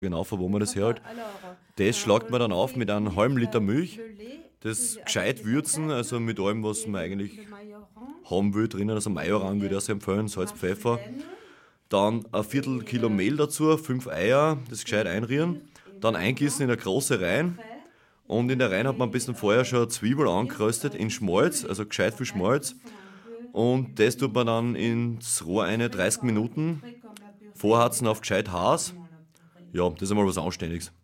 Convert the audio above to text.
genau, von wo man das her. Das schlagt man dann auf mit einem halben Liter Milch. Das gescheit würzen, also mit allem, was man eigentlich haben will drinnen. Also Majoran würde ich auch sehr empfehlen, Salz, Pfeffer. Dann ein Viertel Kilo Mehl dazu, 5 Eier, das gescheit einrühren. Dann eingießen in eine große Rein. Und in der Rein hat man ein bisschen vorher schon Zwiebel angeröstet in Schmalz, also gescheit viel Schmalz. Und das tut man dann ins Rohr eine 30 Minuten. Vorheizen auf gescheit heiß. Ja, das ist einmal was Anständiges.